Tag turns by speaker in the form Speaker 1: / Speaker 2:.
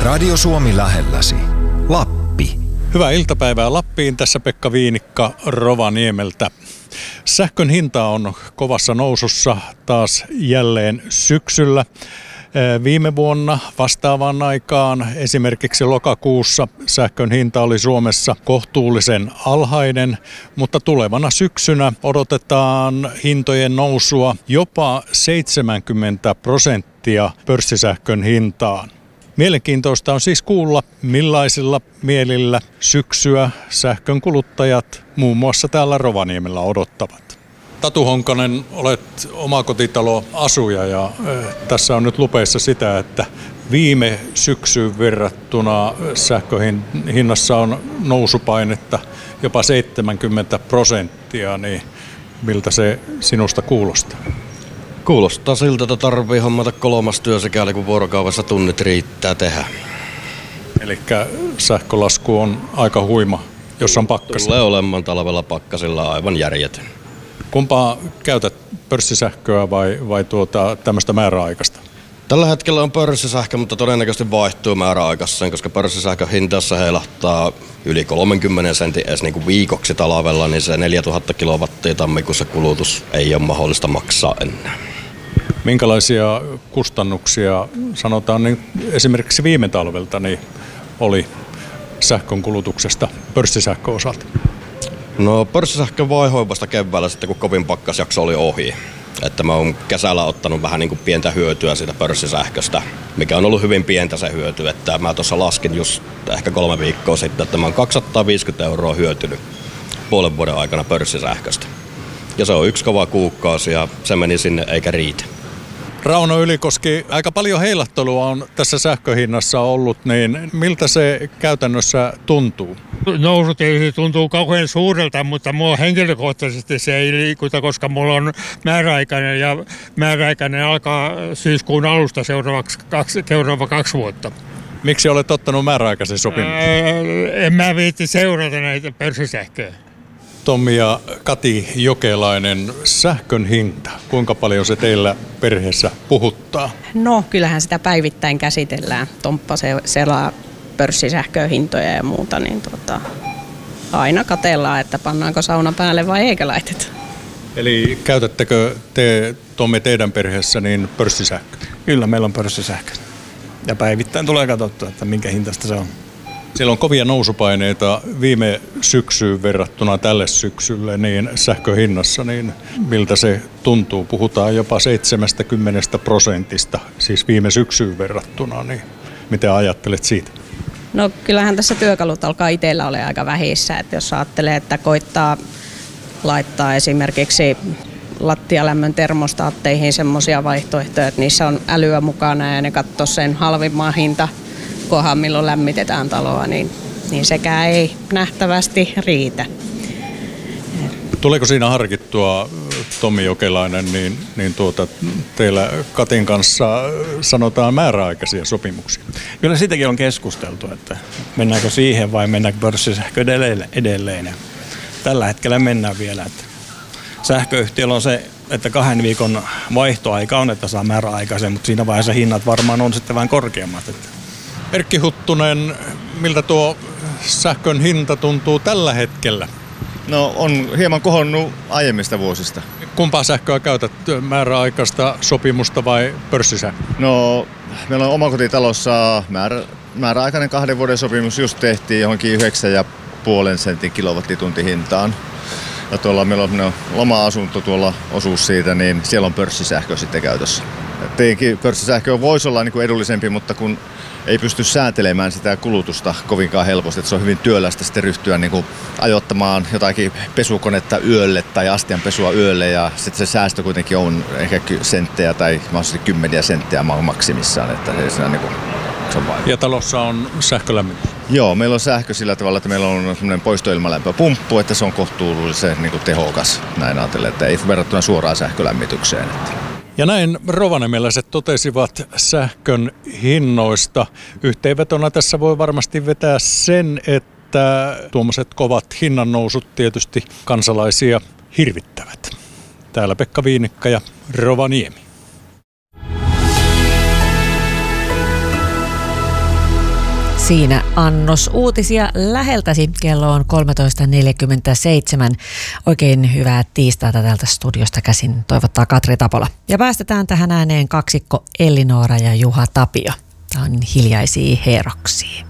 Speaker 1: Radio Suomi lähelläsi. Lappi.
Speaker 2: Hyvää iltapäivää Lappiin. Tässä Pekka Viinikka Rovaniemeltä. Sähkön hinta on kovassa nousussa taas jälleen syksyllä. Viime vuonna vastaavaan aikaan, esimerkiksi lokakuussa, sähkön hinta oli Suomessa kohtuullisen alhainen, mutta tulevana syksynä odotetaan hintojen nousua jopa 70% pörssisähkön hintaan. Mielenkiintoista on siis kuulla, millaisilla mielillä syksyä sähkön kuluttajat muun muassa täällä Rovaniemellä odottavat. Tatu Honkanen, olet omakotitaloasuja ja tässä on nyt lupeissa sitä, että viime syksyyn verrattuna sähkön hinnassa on nousupainetta jopa 70%, niin miltä se sinusta kuulostaa?
Speaker 3: Kuulostaa siltä, että tarvii hommata 3. työ sikäli kun vuorokaudessa tunnit riittää tehdä.
Speaker 2: Eli sähkölasku on aika huima, jos on pakkasilla.
Speaker 3: Tulee olemaan talvella pakkasilla aivan järjetön.
Speaker 2: Kumpaa käytät, pörssisähköä vai tämmöistä määräaikaista?
Speaker 3: Tällä hetkellä on pörssisähkö, mutta todennäköisesti vaihtuu määräaikaiseen, koska pörssisähkön hintassa heilahtaa yli 30 sentin edes niin kuin viikoksi talvella, niin se 4000 kilowattia tammikuussa kulutus ei ole mahdollista maksaa enää.
Speaker 2: Minkälaisia kustannuksia, sanotaan niin esimerkiksi viime talvelta, niin oli sähkön kulutuksesta pörssisähkön osalta?
Speaker 3: No pörssisähkö vaihoi vasta keväällä sitten, kun kovin pakkasjakso oli ohi. Että mä oon kesällä ottanut vähän niin kuin pientä hyötyä siitä pörssisähköstä, mikä on ollut hyvin pientä se hyöty. Että mä tuossa laskin just ehkä 3 viikkoa sitten, että mä oon 250 € hyötynyt puolen vuoden aikana pörssisähköstä. Ja se on 1 kova kuukausi ja se meni sinne eikä riitä.
Speaker 2: Rauno Ylikoski, aika paljon heilahtelua on tässä sähköhinnassa ollut, niin miltä se käytännössä tuntuu?
Speaker 4: Nousut ei tuntuu kauhean suurelta, mutta mua henkilökohtaisesti se ei liikuta, koska mulla on määräaikainen ja määräaikainen alkaa syyskuun alusta seuraava 2 vuotta.
Speaker 2: Miksi olet ottanut määräaikaisen sopimuksen?
Speaker 4: En mä viitti seurata näitä pörssisähköjä.
Speaker 2: Tommi ja Kati Jokelainen, sähkön hinta, kuinka paljon se teillä perheessä puhuttaa?
Speaker 5: No kyllähän sitä päivittäin käsitellään. Tomppa selaa pörssisähkön hintoja ja muuta, niin aina katsellaan, että pannaanko sauna päälle vai eikö laiteta.
Speaker 2: Eli käytättekö te, Tommi, teidän perheessä niin pörssisähköä?
Speaker 6: Kyllä, meillä on pörssisähkö. Ja päivittäin tulee katsottua, että minkä hintaista se on.
Speaker 2: Siellä on kovia nousupaineita viime syksyyn verrattuna tälle syksylle, niin sähköhinnassa, niin miltä se tuntuu? Puhutaan jopa 70%, siis viime syksyyn verrattuna, niin mitä ajattelet siitä?
Speaker 5: No kyllähän tässä työkalut alkaa itsellä olla aika vähissä, että jos ajattelee, että koittaa laittaa esimerkiksi lattialämmön termostaatteihin semmoisia vaihtoehtoja, että niissä on älyä mukana ja ne katsoo sen halvimman hinta kohan milloin lämmitetään taloa, niin sekään ei nähtävästi riitä.
Speaker 2: Tuleeko siinä harkittua, Tommi Jokelainen, teillä Katin kanssa sanotaan määräaikaisia sopimuksia?
Speaker 6: Kyllä siitäkin on keskusteltu, että mennäänkö siihen vai mennäänkö pörssisähkö edelleen. Ja tällä hetkellä mennään vielä. Että sähköyhtiöllä on se, että 2 viikon vaihtoaika on, että saa määräaikaisen, mutta siinä vaiheessa hinnat varmaan on sitten vähän korkeammat. Että.
Speaker 2: Erkki Huttunen, miltä tuo sähkön hinta tuntuu tällä hetkellä?
Speaker 7: No on hieman kohonnut aiemmista vuosista.
Speaker 2: Kumpaa sähköä käytät, määräaikaista sopimusta vai pörssisähköä?
Speaker 7: No meillä on omakotitalossa määräaikainen 2 vuoden sopimus just tehtiin johonkin 9,5 sentin kilowattitunti hintaan. Ja tuolla meillä on loma-asunto tuolla osuus siitä, niin siellä on pörssisähkö sitten käytössä. Tietenkin pörssisähkö voisi olla niin kuin edullisempi, mutta kun ei pysty säätelemään sitä kulutusta kovinkaan helposti, että se on hyvin työlästä sitten ryhtyä niin kuin ajoittamaan jotakin pesukonetta yölle tai astianpesua yölle ja sitten se säästö kuitenkin on ehkä senttejä tai mahdollisesti 10 senttiä maksimissaan, että se on niin kuin, se on vain.
Speaker 2: Ja talossa on sähkölämmitys?
Speaker 7: Joo, meillä on sähkö sillä tavalla, että meillä on semmoinen poistoilmalämpöpumppu, että se on kohtuullisen niin kuin tehokas, näin ajatellen, että ei verrattuna suoraan sähkölämmitykseen.
Speaker 2: Ja näin rovaniemeläiset totesivat sähkön hinnoista. Yhteenvetona tässä voi varmasti vetää sen, että tuommoiset kovat hinnannousut tietysti kansalaisia hirvittävät. Täällä Pekka Viinikka ja Rovaniemi.
Speaker 8: Siinä annos uutisia läheltäsi. Kello on 13.47. Oikein hyvää tiistaita täältä studiosta käsin toivottaa Katri Tapola. Ja päästetään tähän ääneen kaksikko Ellinora ja Juha Tapio. Tämä on Hiljaisia heroksia.